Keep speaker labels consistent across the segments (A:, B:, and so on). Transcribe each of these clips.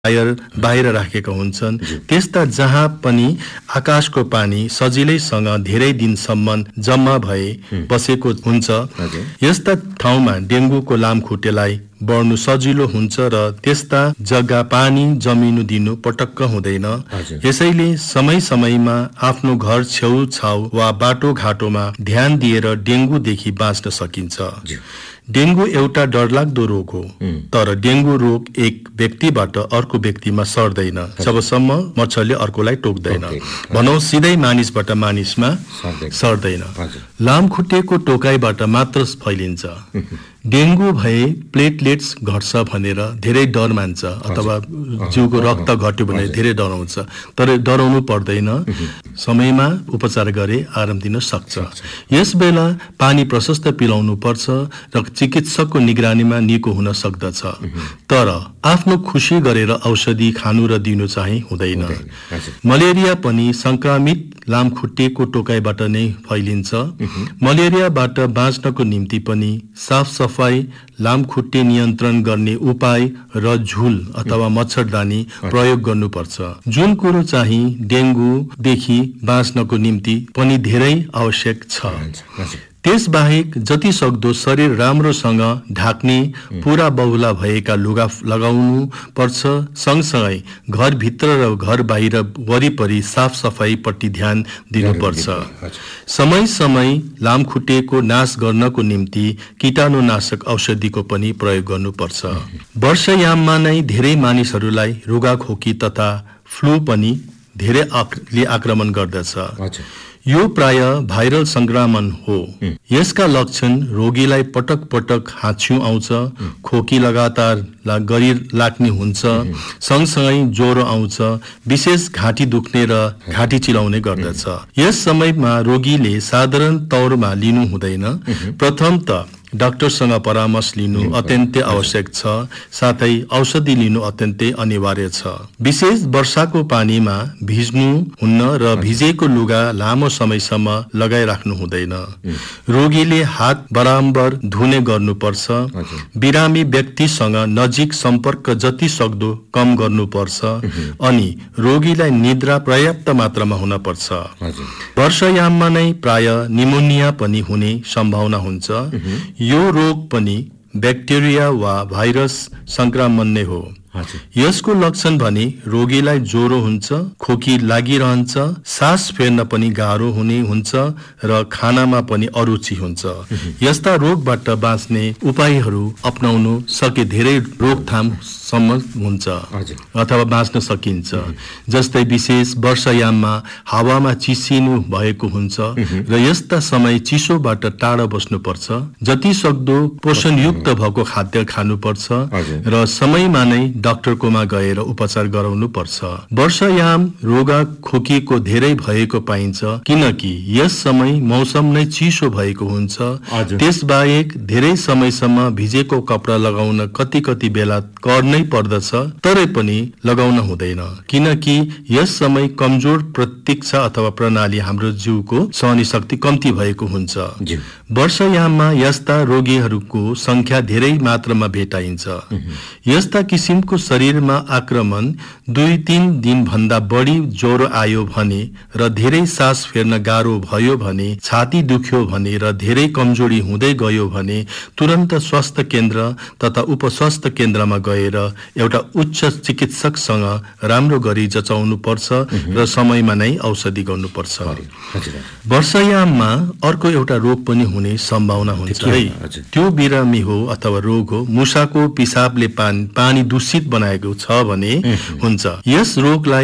A: बाहिर राखेका हुन्छन्। त्यस्ता जहाँ पनि आकाशको पानी सजिलैसँग धेरै दिनसम्म जम्मा भए बसेको हुन्छ, यस्ता ठाउँमा डेङ्गुको लामखुट्टेलाई बढ्नु सजिलो हुन्छ र त्यस्ता जग्गा पानी जमिनु दिनु पटक्क हुँदैन। यसैले समय समयमा आफ्नो घर छेउछाउ वा बाटोघाटोमा ध्यान दिएर डेङ्गुदेखि बाँच्न सकिन्छ। डेङ्गु एउटा डरलाग्दो रोग हो, तर डेङ्गु रोग एक व्यक्तिबाट अर्को व्यक्तिमा सर्दैन जबसम्म मच्छरले अर्कोलाई टोक्दैन। भनौं सिधै मानिसबाट मानिसमा सर्दैन, लामखुट्टेको टोकाइबाट मात्र फैलिन्छ। डेङ्गु भए प्लेटलेट्स घट्छ भनेर धेरै डर मान्छ अथवा जिउको रक्त घट्यो भने धेरै डराउँछ, तर डराउनु पर्दैन। समयमा उपचार गरे आराम दिन सक्छ। यस बेला पानी प्रशस्त पिलाउनु पर्छ र चिकित्सकको निगरानीमा निको हुन सक्दछ, तर आफ्नो खुसी गरेर औषधि खानु र दिनु चाहिँ हुँदैन। मलेरिया पनि संक्रमित लामखुट्टेको टोकाइबाट नै फैलिन्छ। मलेरियाबाट बाँच्नको निम्ति पनि साफ सफाई, लामखुट्टे नियन्त्रण गर्ने उपाय र झुल अथवा मच्छरदानी प्रयोग गर्नुपर्छ। जुन कुरो चाहिँ डेङ्गुदेखि बाँच्नको निम्ति पनि धेरै आवश्यक छ। त्यसबाहेक जति सक्दो शरीर राम्रोसँग ढाक्ने पूरा बहुला भएका लुगा लगाउनु पर्छ। सँगसँगै घरभित्र र घर बाहिर वरिपरि साफ सफाईपट्टि ध्यान दिनुपर्छ। समय समय लामखुट्टेको नाश गर्नको निम्ति कीटाणुनाशक औषधिको पनि प्रयोग गर्नुपर्छ। वर्षायाममा नै धेरै मानिसहरूलाई रुगाखोकी तथा फ्लू पनि धेरै आक्रमण गर्दछ। यो प्राय भाइरल संक्रमण हो। यसका लक्षण रोगीलाई पटक पटक हाँच्यु आउँछ, खोकी लगातार गरी लाग्ने हुन्छ, सँगसँगै ज्वरो आउँछ, विशेष घाँटी दुख्ने र घाँटी चिलाउने गर्दछ। यस समयमा रोगीले साधारण तौरमा लिनु हुँदैन। प्रथम त डाक्टरसँग परामर्श लिनु अत्यन्तै आवश्यक छ, साथै औषधि लिनु अत्यन्तै अनिवार्य छ। विशेष वर्षाको पानीमा भिज्नु हुन्न र भिजेको लुगा लामो समयसम्म लगाइराख्नु हुँदैन। रोगीले हात बराबर धुने गर्नुपर्छ। बिरामी व्यक्तिसँग नजिक सम्पर्क जति सक्दो कम गर्नुपर्छ अनि रोगीलाई निद्रा पर्याप्त मात्रामा हुन पर्छ। वर्षायाममा नै प्राय निमोनिया पनि हुने सम्भावना हुन्छ। यो रोग पनि ब्याक्टेरिया वा भाइरस संक्रमण नै हो। यसको लक्षण भने रोगीलाई ज्वरो हुन्छ, खोकी लागिरहन्छ, सास फेर्न पनि गाह्रो हुने हुन्छ र खानामा पनि अरुचि हुन्छ। यस्ता रोगबाट बाँच्ने उपायहरू अपनाउनु सके धेरै रोकथाम हुन्छ अथवा बाँच्न सकिन्छ। जस्तै विशेष वर्षायाममा हावामा चिसिनु भएको हुन्छ र यस्ता समय चिसोबाट टाढा बस्नुपर्छ। जति सक्दो पोषणयुक्त भएको खाद्य खानुपर्छ र समयमा नै डाक्टरकोमा गएर उपचार गराउनु पर्छ। वर्षायाम रोगा खोकीको धेरै भएको पाइन्छ, किनकि यस समय मौसम नै चिसो भएको हुन्छ। त्यसबाहेक धेरै समयसम्म भिजेको कपडा लगाउन कति बेला कर नै पर्दछ, तरै पनि लगाउन हुँदैन, किनकि यस समय कमजोर प्रतीक्षा अथवा प्रणाली हाम्रो जिउको सहने शक्ति कम्ती भएको हुन्छ। वर्षायाममा यस्ता रोगीहरूको संख्या धेरै मात्रामा भेटाइन्छ। यस्ता किसिमको शरीरमा आक्रमण 2-3 दिन भन्दा बढी ज्वरो आयो भने र धेरै सास फेर्न गाह्रो भयो भने, छाती दुख्यो भने र धेरै कमजोरी हुँदै गयो भने तुरन्त स्वास्थ्य केन्द्र तथा उपस्वास्थ्य केन्द्रमा गएर एउटा उच्च चिकित्सकसँग राम्रो गरी जचाउनु पर्छ र समयमा नै औषधि गर्नुपर्छ। वर्षायाममा अर्को एउटा रोग पनि हुने सम्भावना हुन्छ है। त्यो बिरामी हो अथवा रोग हो मुसाको पिसाबले पानी दूषित बनाएको छ भने हुन्छ। यस रोगलाई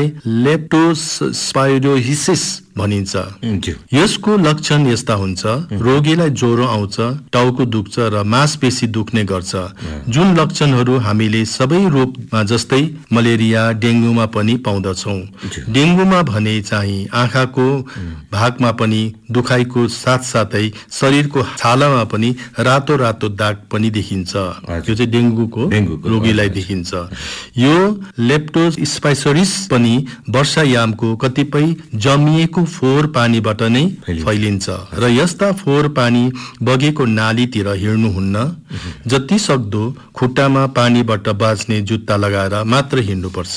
A: लेप्टोस्पाइरोसिस भनिन्छ। यसको लक्षण यस्ता हुन्छ: रोगीलाई ज्वरो आउँछ, टाउको दुख्छ र मांसपेशी दुख्ने गर्छ। जुन लक्षणहरू हामीले सबै रोगमा जस्तै मलेरिया, डेङ्गुमा पनि पाउँदछौँ। डेङ्गुमा भने चाहिँ आँखाको भागमा पनि दुखाइको साथसाथै शरीरको छालामा पनि रातो रातो दाग पनि देखिन्छ। यो चाहिँ डेङ्गुको रोगीलाई देखिन्छ। यो लेप्टोस्पाइरोसिस पनि वर्षायामको कतिपय जमिएको फोहोर पानीबाट नै फैलिन्छ र यस्ता फोहोर पानी बगेको नालीतिर हिँड्नुहुन्न। जति सक्दो खुट्टामा पानीबाट बाँच्ने जुत्ता लगाएर मात्र हिँड्नुपर्छ।